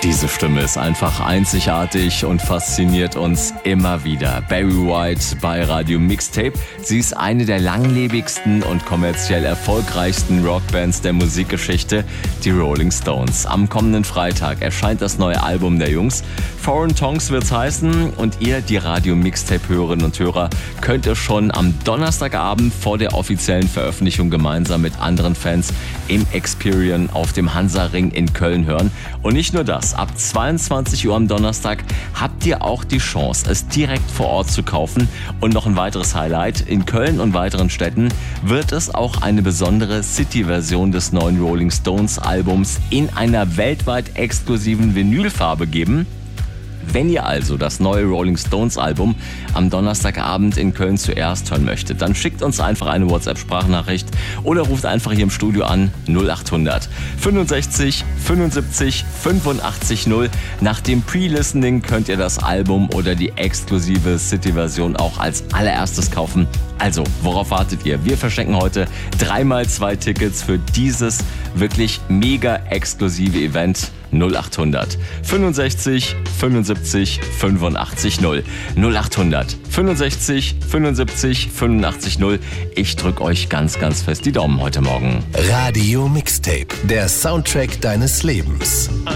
Diese Stimme ist einfach einzigartig und fasziniert uns immer wieder. Barry White bei Radio Mixtape. Sie ist eine der langlebigsten und kommerziell erfolgreichsten Rockbands der Musikgeschichte, die Rolling Stones. Am kommenden Freitag erscheint das neue Album der Jungs. Foreign Tongues wird's heißen und ihr, die Radio Mixtape-Hörerinnen und Hörer, könnt ihr schon am Donnerstagabend vor der offiziellen Veröffentlichung gemeinsam mit anderen Fans im Experian auf dem Hansa-Ring in Köln hören. Und nicht nur das, ab 22 Uhr am Donnerstag habt ihr auch die Chance, es direkt vor Ort zu kaufen. Und noch ein weiteres Highlight, in Köln und weiteren Städten wird es auch eine besondere City-Version des neuen Rolling Stones Albums in einer weltweit exklusiven Vinylfarbe geben. Wenn ihr also das neue Rolling Stones Album am Donnerstagabend in Köln zuerst hören möchtet, dann schickt uns einfach eine WhatsApp-Sprachnachricht oder ruft einfach hier im Studio an 0800 65 75 85 0. Nach dem Pre-Listening könnt ihr das Album oder die exklusive City-Version auch als allererstes kaufen. Also, worauf wartet ihr? Wir verschenken heute 3x2 Tickets für dieses wirklich mega exklusive Event. 0800 65 75 85 0. 0800 65 75 85 0. Ich drück euch ganz, ganz fest die Daumen heute Morgen. Radio Mixtape, der Soundtrack deines Lebens.